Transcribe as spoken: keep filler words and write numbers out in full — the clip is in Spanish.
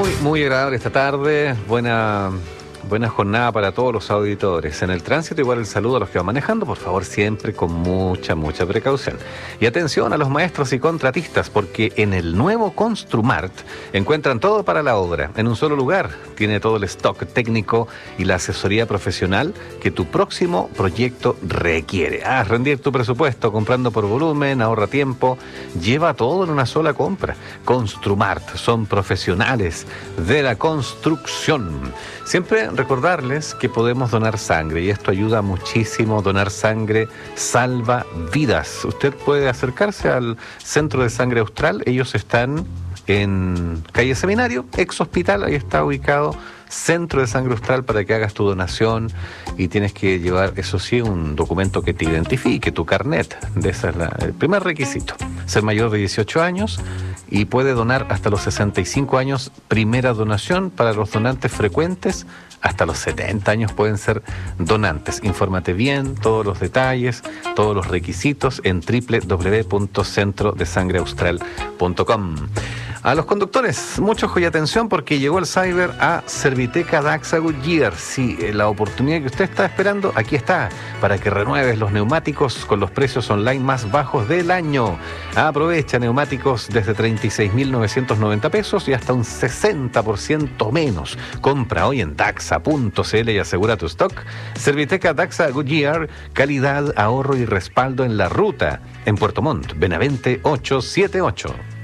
Muy, muy agradable esta tarde. Buena, buena jornada para todos los auditores. En el tránsito, igual el saludo a los que van manejando, por favor, siempre con mucha, mucha precaución. Y atención a los maestros y contratistas, porque en el nuevo Construmart encuentran todo para la obra, en un solo lugar. Tiene todo el stock técnico y la asesoría profesional que tu próximo proyecto requiere. Ah, rendir tu presupuesto comprando por volumen, ahorra tiempo, lleva todo en una sola compra. Construmart, son profesionales de la construcción. Siempre recordarles que podemos donar sangre y esto ayuda muchísimo. Donar sangre salva vidas. Usted puede acercarse al Centro de Sangre Austral. Ellos están en calle Seminario, ex hospital, ahí está ubicado Centro de Sangre Austral, para que hagas tu donación, y tienes que llevar, eso sí, un documento que te identifique, tu carnet. De ese es la, el primer requisito, ser mayor de dieciocho años, y puede donar hasta los sesenta y cinco años, primera donación. Para los donantes frecuentes, hasta los setenta años pueden ser donantes. Infórmate bien, todos los detalles, todos los requisitos en doble u doble u doble u punto centro de sangre austral punto com. A los conductores, mucho ojo y atención, porque llegó el cyber a Serviteca Daxa Goodyear. Sí, la oportunidad que usted está esperando, aquí está, para que renueves los neumáticos con los precios online más bajos del año. Aprovecha neumáticos desde treinta y seis mil novecientos noventa pesos y hasta un sesenta por ciento menos. Compra hoy en daxa punto c l y asegura tu stock. Serviteca Daxa Goodyear, calidad, ahorro y respaldo en la ruta. En Puerto Montt, Benavente ochocientos setenta y ocho.